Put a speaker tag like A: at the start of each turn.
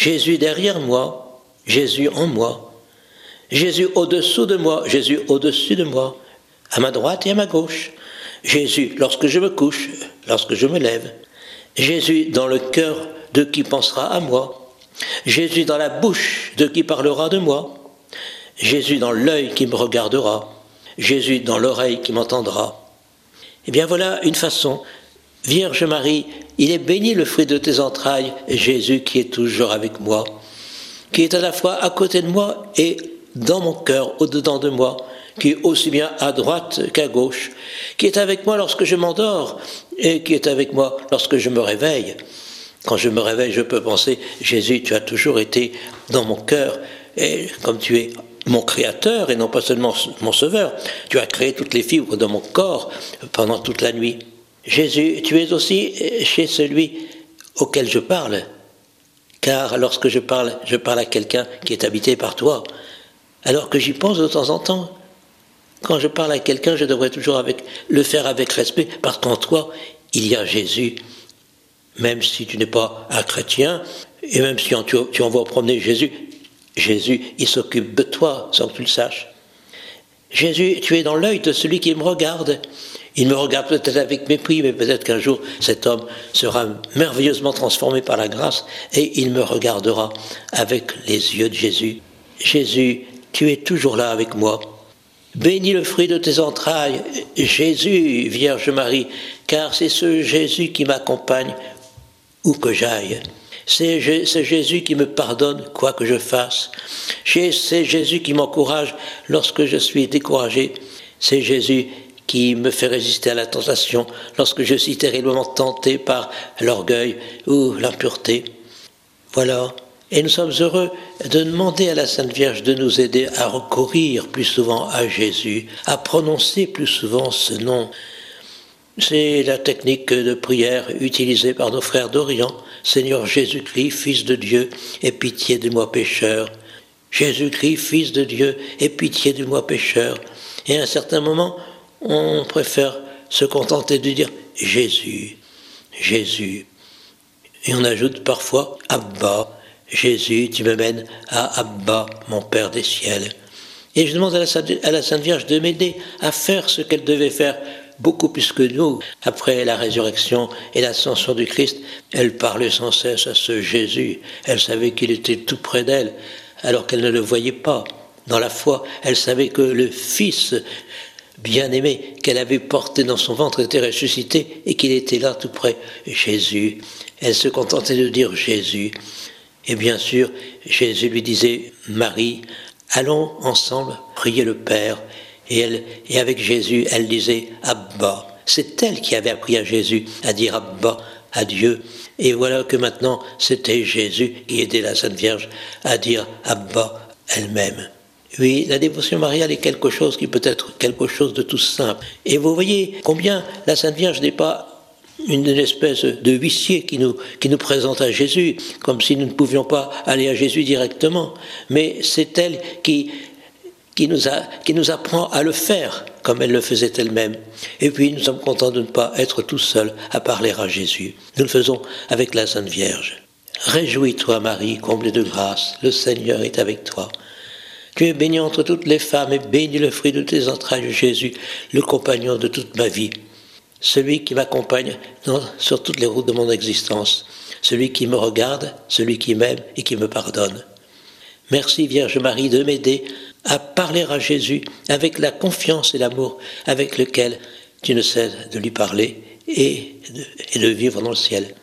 A: Jésus derrière moi, Jésus en moi, Jésus au-dessous de moi, Jésus au-dessus de moi, à ma droite et à ma gauche, Jésus lorsque je me couche, lorsque je me lève, Jésus dans le cœur de qui pensera à moi, Jésus dans la bouche de qui parlera de moi, Jésus dans l'œil qui me regardera, Jésus dans l'oreille qui m'entendra. Eh bien voilà une façon. Vierge Marie, il est béni le fruit de tes entrailles, Jésus qui est toujours avec moi, qui est à la fois à côté de moi et dans mon cœur, au-dedans de moi, qui est aussi bien à droite qu'à gauche, qui est avec moi lorsque je m'endors et qui est avec moi lorsque je me réveille. Quand je me réveille, je peux penser, Jésus, tu as toujours été dans mon cœur, et comme tu es mon créateur et non pas seulement mon sauveur, tu as créé toutes les fibres de mon corps pendant toute la nuit. Jésus, tu es aussi chez celui auquel je parle, car lorsque je parle à quelqu'un qui est habité par toi, alors que j'y pense de temps en temps. Quand je parle à quelqu'un, je devrais toujours le faire avec respect, parce qu'en toi, il y a Jésus. Même si tu n'es pas un chrétien, et même si tu envoies promener Jésus, il s'occupe de toi sans que tu le saches. Jésus, tu es dans l'œil de celui qui me regarde. Il me regarde peut-être avec mépris, mais peut-être qu'un jour, cet homme sera merveilleusement transformé par la grâce et il me regardera avec les yeux de Jésus. Jésus, tu es toujours là avec moi. Bénis le fruit de tes entrailles, Jésus, Vierge Marie, car c'est ce Jésus qui m'accompagne où que j'aille. C'est Jésus qui me pardonne quoi que je fasse. C'est Jésus qui m'encourage lorsque je suis découragé. C'est Jésus qui me fait résister à la tentation lorsque je suis terriblement tenté par l'orgueil ou l'impureté. Voilà. Et nous sommes heureux de demander à la Sainte Vierge de nous aider à recourir plus souvent à Jésus, à prononcer plus souvent ce nom. C'est la technique de prière utilisée par nos frères d'Orient. Seigneur Jésus-Christ, Fils de Dieu, aie pitié de moi pécheur. Jésus-Christ, Fils de Dieu, aie pitié de moi pécheur. Et à un certain moment, on préfère se contenter de dire Jésus, Jésus. Et on ajoute parfois Abba. Jésus, tu me mènes à Abba, mon Père des ciels. Et je demande à la Sainte Vierge de m'aider à faire ce qu'elle devait faire beaucoup plus que nous. Après la résurrection et l'ascension du Christ, elle parlait sans cesse à ce Jésus. Elle savait qu'il était tout près d'elle, alors qu'elle ne le voyait pas. Dans la foi, elle savait que le Fils bien-aimé qu'elle avait porté dans son ventre était ressuscité et qu'il était là tout près. Jésus. Elle se contentait de dire Jésus. Et bien sûr, Jésus lui disait, Marie, allons ensemble prier le Père. Et avec Jésus, elle disait Abba. C'est elle qui avait appris à Jésus à dire Abba à Dieu. Et voilà que maintenant, c'était Jésus qui aidait la Sainte Vierge à dire Abba elle-même. Oui, la dévotion mariale est quelque chose qui peut être quelque chose de tout simple. Et vous voyez combien la Sainte Vierge n'est pas une espèce de huissier qui nous présente à Jésus, comme si nous ne pouvions pas aller à Jésus directement. Mais c'est elle qui nous apprend à le faire, comme elle le faisait elle-même. Et puis nous sommes contents de ne pas être tout seuls à parler à Jésus. Nous le faisons avec la Sainte Vierge. Réjouis-toi Marie, comblée de grâce, le Seigneur est avec toi. Tu es bénie entre toutes les femmes et béni le fruit de tes entrailles, Jésus, le compagnon de toute ma vie. Celui qui m'accompagne sur toutes les routes de mon existence, celui qui me regarde, celui qui m'aime et qui me pardonne. Merci Vierge Marie de m'aider à parler à Jésus avec la confiance et l'amour avec lequel tu ne cesses de lui parler et de vivre dans le ciel.